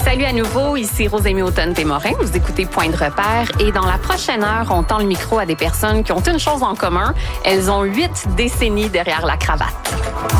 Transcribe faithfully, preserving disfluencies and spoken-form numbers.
Salut à nouveau, ici Rosémie Automne-Témorin. Vous écoutez Point de repère et dans la prochaine heure, on tend le micro à des personnes qui ont une chose en commun. Elles ont huit décennies derrière la cravate.